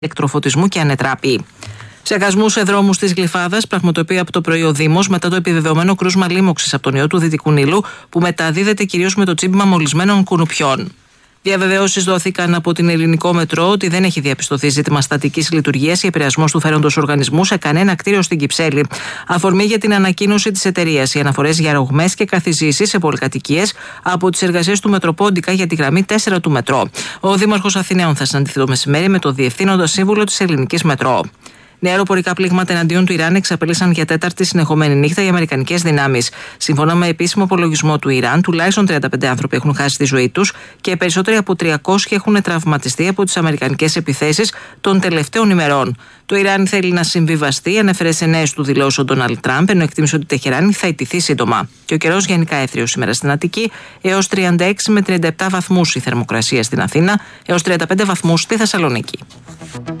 ηλεκτροφωτισμού και ανετράπη. Ψεκασμούς σε δρόμους της Γλυφάδας πραγματοποιεί από το πρωί ο Δήμος μετά το επιβεβαιωμένο κρούσμα λίμωξης από τον ιό του Δυτικού Νείλου, που μεταδίδεται κυρίως με το τσίμπημα μολυσμένων κουνουπιών. Διαβεβαιώσεις δόθηκαν από την Ελληνικό Μετρό ότι δεν έχει διαπιστωθεί ζήτημα στατικής λειτουργίας ή επηρεασμός του φέροντος οργανισμού σε κανένα κτίριο στην Κυψέλη. Αφορμή για την ανακοίνωση της εταιρείας οι αναφορές για ρογμές και καθιζήσεις σε πολυκατοικίες από τις εργασίες του Μετροπόντικα για τη γραμμή 4 του Μετρό. Ο Δήμαρχος Αθηναίων θα συναντηθεί το μεσημέρι με το Διευθύνοντα Σύμβουλο της Ελληνικής Μετρό. Νέα αεροπορικά πλήγματα εναντίον του Ιράν εξαπέλυσαν για τέταρτη συνεχόμενη νύχτα οι αμερικανικές δυνάμεις. Σύμφωνα με επίσημο απολογισμό του Ιράν, τουλάχιστον 35 άνθρωποι έχουν χάσει τη ζωή τους και περισσότεροι από 300 έχουν τραυματιστεί από τις αμερικανικές επιθέσεις των τελευταίων ημερών. Το Ιράν θέλει να συμβιβαστεί, ανέφερε σε νέες του δηλώσεις ο Ντόναλντ Τραμπ, ενώ εκτίμησε ότι η Τεχεράνη θα ιτηθεί σύντομα. Και ο καιρός γενικά έθριος σήμερα στην Αττική, έως 36 με 37 βαθμούς η θερμοκρασία στην Αθήνα, έως 35 βαθμούς στη Θεσσαλονίκη.